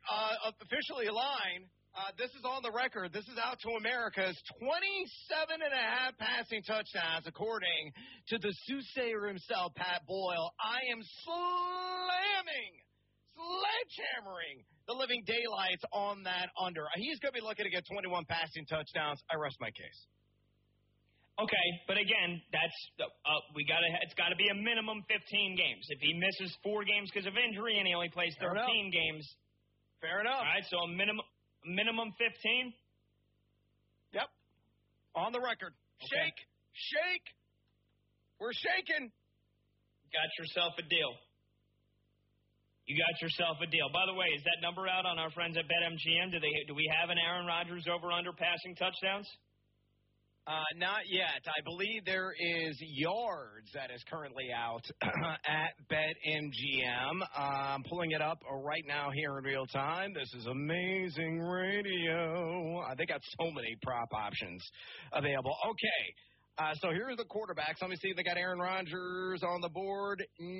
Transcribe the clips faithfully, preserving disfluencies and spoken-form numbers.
uh, officially line. Uh, this is on the record. This is out to America's twenty-seven and a half passing touchdowns, according to the soothsayer himself, Pat Boyle. I am slamming, sledgehammering the living daylights on that under. He's going to be looking to get twenty-one passing touchdowns. I rest my case. Okay, but again, that's uh, we got to. It's got to be a minimum fifteen games. If he misses four games because of injury and he only plays thirteen games, fair enough. All right, so a minimum. Minimum fifteen? Yep. On the record. Okay. Shake. Shake. We're shaking. Got yourself a deal. You got yourself a deal. By the way, is that number out on our friends at BetMGM? Do they do we have an Aaron Rodgers over-under passing touchdowns? Uh, not yet. I believe there is yards that is currently out at BetMGM. Uh, I'm pulling it up right now here in real time. This is amazing radio. Uh, they got so many prop options available. Okay. Uh, so here are the quarterbacks. Let me see if they got Aaron Rodgers on the board.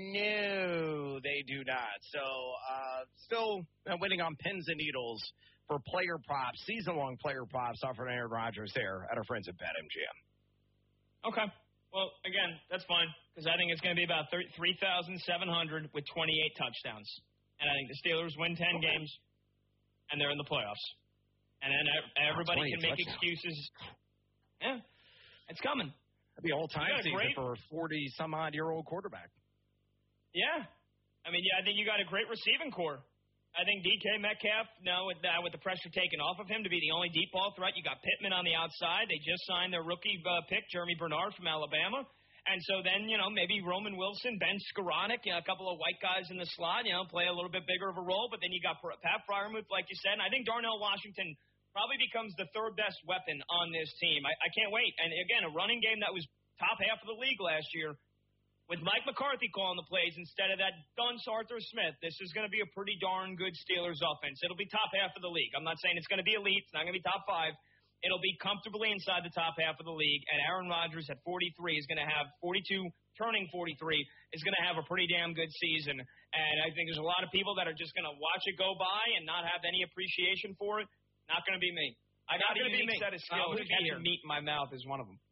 No, they do not. So uh, still waiting on pins and needles for player props, season-long player props offered Aaron Rodgers there at our friends at BetMGM. Okay. Well, again, that's fine because I think it's going to be about three thousand seven hundred with twenty-eight touchdowns. And I think the Steelers win ten okay. games, and they're in the playoffs. And then everybody can make touchdowns. Excuses. Yeah, it's coming. That'd be all-time season great, for a forty-some-odd-year-old quarterback. Yeah. I mean, yeah, I think you got a great receiving core. I think D K Metcalf, now with, uh, with the pressure taken off of him to be the only deep ball threat. You got Pittman on the outside. They just signed their rookie uh, pick, Jeremy Bernard from Alabama. And so then, you know, maybe Roman Wilson, Ben Skoranek, you know, a couple of white guys in the slot, you know, play a little bit bigger of a role. But then you got Pat Freiermuth, like you said. And I think Darnell Washington probably becomes the third best weapon on this team. I, I can't wait. And, again, a running game that was top half of the league last year. With Mike McCarthy calling the plays instead of that dunce Arthur Smith, this is going to be a pretty darn good Steelers offense. It'll be top half of the league. I'm not saying it's going to be elite. It's not going to be top five. It'll be comfortably inside the top half of the league. And Aaron Rodgers at forty-three is going to have forty-two, turning forty-three, is going to have a pretty damn good season. And I think there's a lot of people that are just going to watch it go by and not have any appreciation for it. Not going to be me. I got a unique set of skills. Catching meat in my mouth is one of them.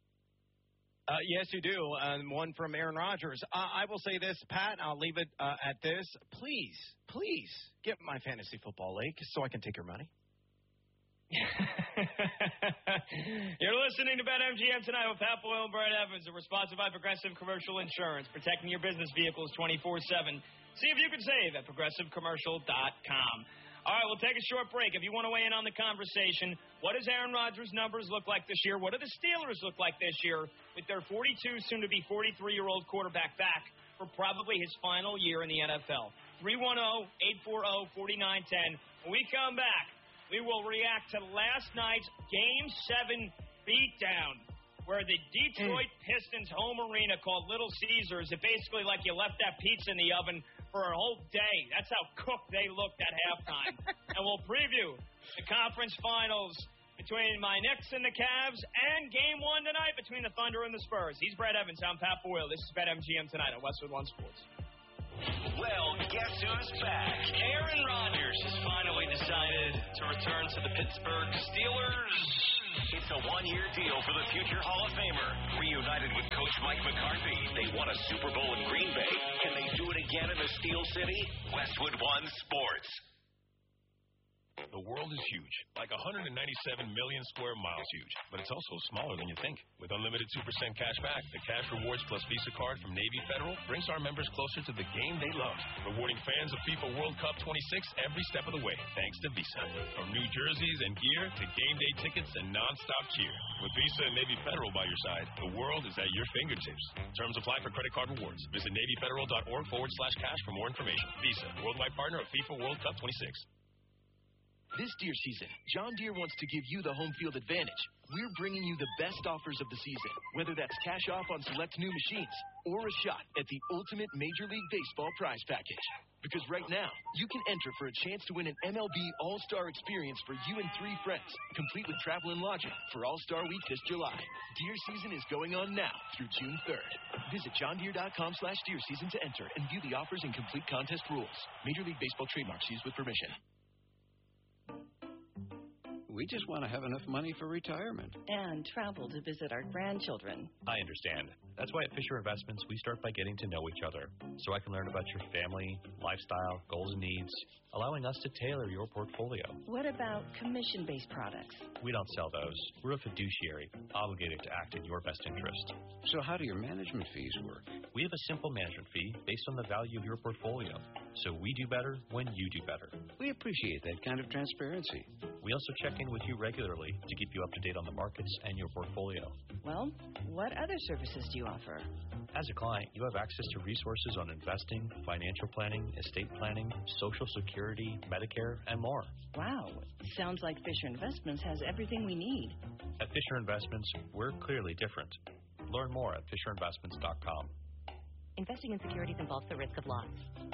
Uh, yes, you do. Um, one from Aaron Rodgers. Uh, I will say this, Pat, I'll leave it uh, at this. Please, please get my fantasy football league so I can take your money. You're listening to BetMGM tonight with Pat Boyle and Brad Evans. We're sponsored by Progressive Commercial Insurance, protecting your business vehicles twenty-four seven. See if you can save at progressive commercial dot com. All right, we'll take a short break. If you want to weigh in on the conversation, what does Aaron Rodgers' numbers look like this year? What do the Steelers look like this year with their forty-two, soon-to-be forty-three-year-old quarterback back for probably his final year in the N F L? three one zero, eight four zero, four nine one zero. When we come back, we will react to last night's Game seven beatdown, where the Detroit mm. Pistons home arena called Little Caesars, it basically like you left that pizza in the oven for a whole day. That's how cooked they looked at halftime. And we'll preview the conference finals between my Knicks and the Cavs and game one tonight between the Thunder and the Spurs. He's Brad Evans. I'm Pat Boyle. This is BetMGM tonight on Westwood One Sports. Well, guess who's back? Aaron Rodgers has finally decided to return to the Pittsburgh Steelers. It's a one-year deal for the future Hall of Famer. Reunited with Coach Mike McCarthy, they won a Super Bowl in Green Bay. Can they do it again in the Steel City? Westwood One Sports. The world is huge, like one hundred ninety-seven million square miles huge, but it's also smaller than you think. With unlimited two percent cash back, the Cash Rewards Plus Visa card from Navy Federal brings our members closer to the game they love, rewarding fans of FIFA World Cup twenty-six every step of the way, thanks to Visa. From new jerseys and gear to game day tickets and nonstop cheer. With Visa and Navy Federal by your side, the world is at your fingertips. Terms apply for credit card rewards. Visit NavyFederal.org forward slash cash for more information. Visa, worldwide partner of FIFA World Cup twenty-six. This deer season, John Deere wants to give you the home field advantage. We're bringing you the best offers of the season, whether that's cash off on select new machines or a shot at the ultimate Major League Baseball prize package. Because right now, you can enter for a chance to win an M L B All-Star experience for you and three friends, complete with travel and lodging for All-Star Week this July. Deer season is going on now through June third. Visit johndeere.com slash deer season to enter and view the offers and complete contest rules. Major League Baseball trademarks used with permission. We just want to have enough money for retirement. And travel to visit our grandchildren. I understand. That's why at Fisher Investments, we start by getting to know each other, so I can learn about your family, lifestyle, goals and needs, allowing us to tailor your portfolio. What about commission-based products? We don't sell those. We're a fiduciary, obligated to act in your best interest. So how do your management fees work? We have a simple management fee based on the value of your portfolio. So we do better when you do better. We appreciate that kind of transparency. We also check in with you regularly to keep you up to date on the markets and your portfolio. Well, what other services do you offer? As a client, you have access to resources on investing, financial planning, estate planning, Social Security, Medicare, and more. Wow. Sounds like Fisher Investments has everything we need. At Fisher Investments, we're clearly different. Learn more at fisher investments dot com. Investing in securities involves the risk of loss.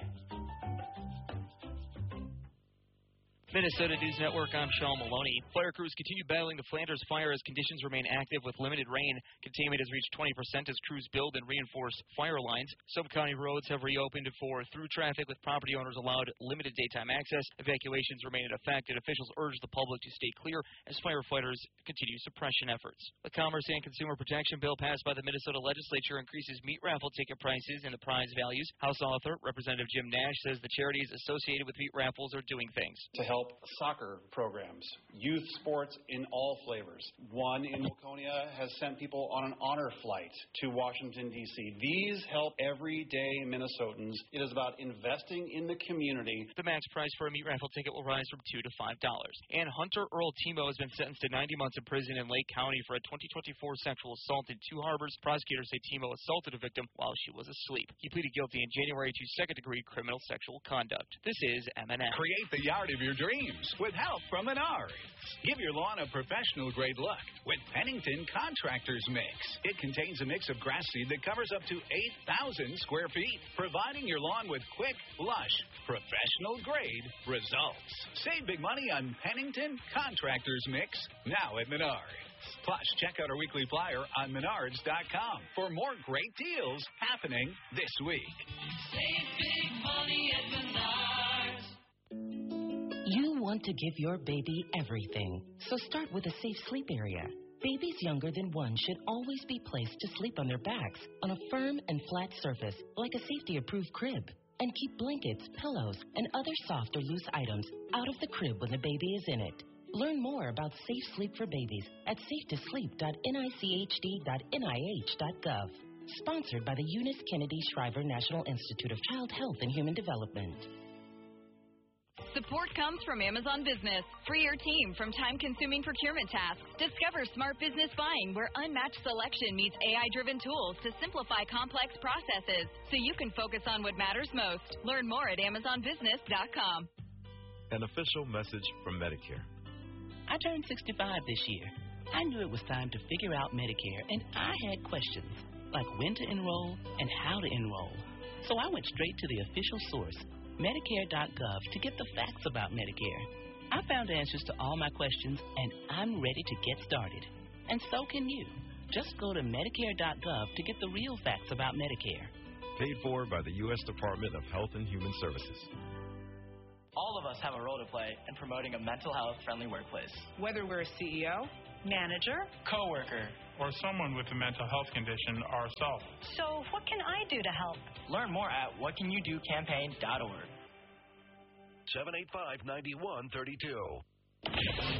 Minnesota News Network, I'm Sean Maloney. Fire crews continue battling the Flanders fire as conditions remain active with limited rain. Containment has reached twenty percent as crews build and reinforce fire lines. Some county roads have reopened for through traffic with property owners allowed limited daytime access. Evacuations remain in effect and officials urge the public to stay clear as firefighters continue suppression efforts. The Commerce and Consumer Protection Bill passed by the Minnesota legislature increases meat raffle ticket prices and the prize values. House author Representative Jim Nash says the charities associated with meat raffles are doing things to help soccer programs, youth sports in all flavors. One in Waconia has sent people on an honor flight to Washington, D C These help everyday Minnesotans. It is about investing in the community. The max price for a meat raffle ticket will rise from two to five dollars. And Hunter Earl Timo has been sentenced to ninety months in prison in Lake County for a twenty twenty-four sexual assault in Two Harbors. Prosecutors say Timo assaulted a victim while she was asleep. He pleaded guilty in January to second-degree criminal sexual conduct. This is M and S. Create the yard of your dreams with help from Menards. Give your lawn a professional-grade look with Pennington Contractors Mix. It contains a mix of grass seed that covers up to eight thousand square feet, providing your lawn with quick, lush, professional-grade results. Save big money on Pennington Contractors Mix now at Menards. Plus, check out our weekly flyer on menards dot com for more great deals happening this week. Save big money at Menards. You want to give your baby everything, so start with a safe sleep area. Babies younger than one should always be placed to sleep on their backs on a firm and flat surface like a safety-approved crib. And keep blankets, pillows, and other soft or loose items out of the crib when the baby is in it. Learn more about safe sleep for babies at safe to sleep dot N I C H D dot N I H dot gov. Sponsored by the Eunice Kennedy Shriver National Institute of Child Health and Human Development. Support comes from Amazon Business. Free your team from time-consuming procurement tasks. Discover smart business buying where unmatched selection meets A I-driven tools to simplify complex processes so you can focus on what matters most. Learn more at amazon business dot com. An official message from Medicare. I turned sixty-five this year. I knew it was time to figure out Medicare, and I had questions, like when to enroll and how to enroll. So I went straight to the official source, Medicare dot gov, to get the facts about Medicare. I found answers to all my questions, and I'm ready to get started. And so can you. Just go to Medicare dot gov to get the real facts about Medicare. Paid for by the U S Department of Health and Human Services. All of us have a role to play in promoting a mental health-friendly workplace. Whether we're a C E O, manager, coworker, or someone with a mental health condition ourselves. So what can I do to help? Learn more at what can you do campaign dot org. seven eight five, nine one three two.